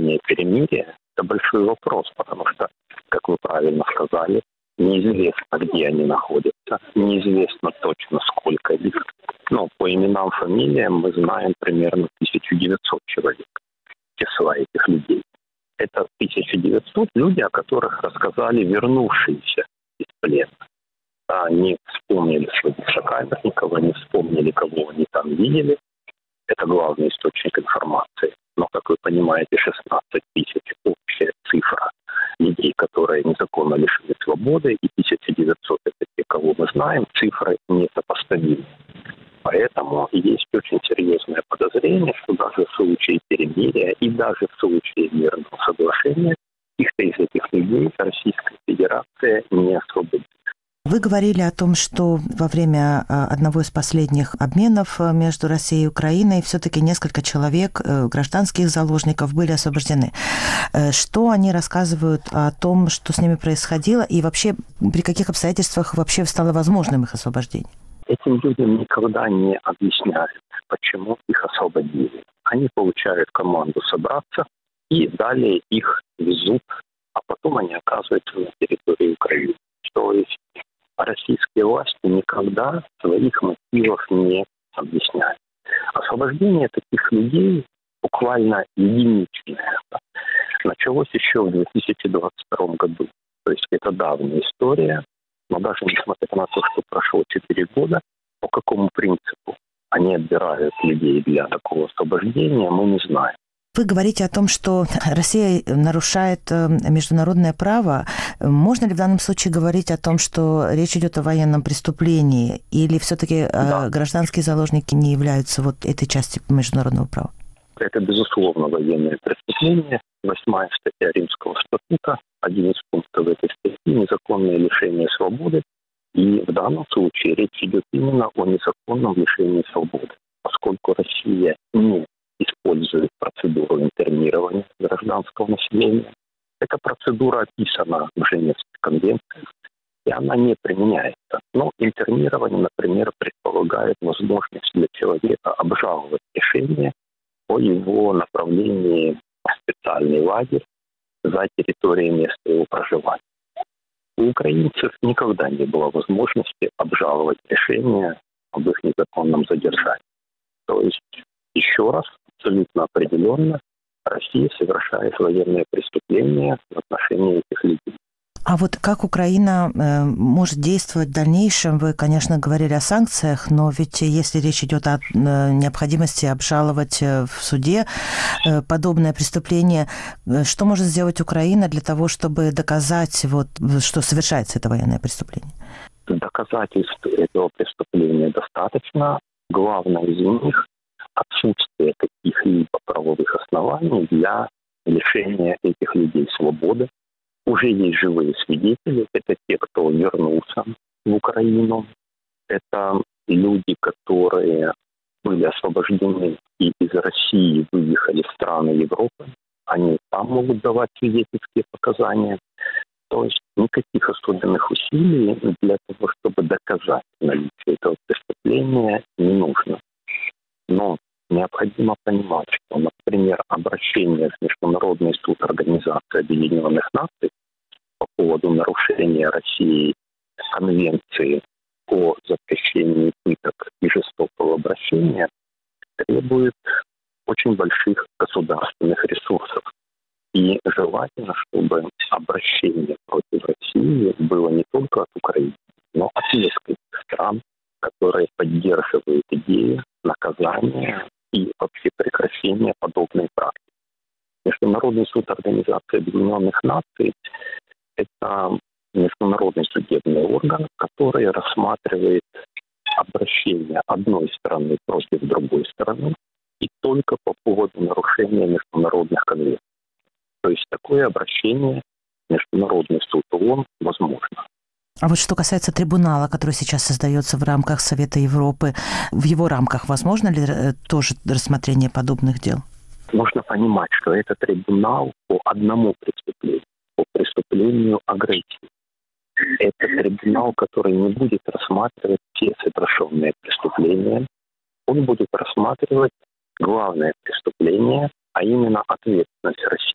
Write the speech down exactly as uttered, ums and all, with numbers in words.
соглашение перемирия – это большой вопрос, потому что, как вы правильно сказали, неизвестно, где они находятся, неизвестно точно, сколько их. Но по именам, фамилиям мы знаем примерно тысяча девятьсот человек, числа этих людей. Это тысяча девятьсот люди, о которых рассказали вернувшиеся из плена. Они вспомнили своих сокамерников, они вспомнили, кого они там видели. Это главный источник информации. Но, как вы понимаете, шестнадцать тысяч – общая цифра людей, которые незаконно лишены свободы, и тысяча девятьсот – это те, кого мы знаем, цифры несопоставимы. Поэтому есть очень серьезное подозрение, что даже в случае перемирия и даже в случае мирного соглашения каких-то из этих людей Российская Федерация не освободит. Вы говорили о том, что во время одного из последних обменов между Россией и Украиной все-таки несколько человек, гражданских заложников, были освобождены. Что они рассказывают о том, что с ними происходило, и вообще при каких обстоятельствах вообще стало возможным их освобождение? Этим людям никогда не объясняют, почему их освободили. Они получают команду собраться, и далее их везут, а потом они оказываются на территории Украины. То есть российские власти никогда своих мотивов не объясняют. Освобождение таких людей буквально единичное. Началось еще в две тысячи двадцать втором году. То есть это давняя история. Но даже несмотря на то, что прошло четыре года, по какому принципу они отбирают людей для такого освобождения, мы не знаем. Вы говорите о том, что Россия нарушает международное право. Можно ли в данном случае говорить о том, что речь идет о военном преступлении, или все-таки да. гражданские заложники не являются вот этой частью международного права? Это, безусловно, военное преступление. Восьмая статья Римского статута, один из пунктов этой статьи – незаконное лишение свободы. И в данном случае речь идет именно о незаконном лишении свободы, поскольку Россия не использует процедуру интернирования гражданского населения. Эта процедура описана в Женевских конвенциях, и она не применяется. Но интернирование, например, предполагает возможность для человека обжаловать решение о его направлении в специальный лагерь за территорией места его проживания. У украинцев никогда не было возможности обжаловать решение об их незаконном задержании. То есть, еще раз, абсолютно определенно, Россия совершает военное преступление в отношении этих людей. А вот как Украина э, может действовать в дальнейшем? Вы, конечно, говорили о санкциях, но ведь если речь идет о э, необходимости обжаловать э, в суде э, подобное преступление, э, что может сделать Украина для того, чтобы доказать, вот, что совершается это военное преступление? Доказательств этого преступления достаточно. Главное из них – отсутствие каких-либо правовых оснований для лишения этих людей свободы. Уже есть живые свидетели, это те, кто вернулся в Украину, это люди, которые были освобождены и из России выехали в страны Европы, они там могут давать свидетельские показания. То есть никаких особенных усилий для того, чтобы доказать наличие этого преступления, не нужно. Но необходимо понимать, что, например, обращение в Международный суд Организации Объединенных Наций по поводу нарушения России Конвенции о запрещении пыток и жестокого обращения требует очень больших государственных ресурсов. И желательно, чтобы обращение против России было не только от Украины, но от нескольких стран, которые поддерживают идею наказания и вообще прекращения подобной практики. Международный суд Организации Объединенных Наций – это международный судебный орган, который рассматривает обращение одной страны против другой страны и только по поводу нарушения международных конвенций. То есть такое обращение Международный суд ООН возможно. А вот что касается трибунала, который сейчас создается в рамках Совета Европы, в его рамках возможно ли тоже рассмотрение подобных дел? Нужно понимать, что это трибунал по одному преступлению, по преступлению агрессии. Это трибунал, который не будет рассматривать все совершенные преступления. Он будет рассматривать главное преступление, а именно ответственность России